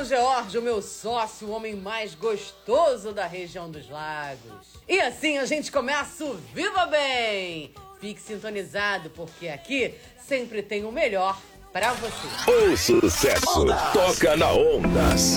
Sou George, o meu sócio, o homem mais gostoso da região dos lagos. E assim a gente começa o Viva Bem! Fique sintonizado, porque aqui sempre tem o melhor pra você. O sucesso toca na Ondas.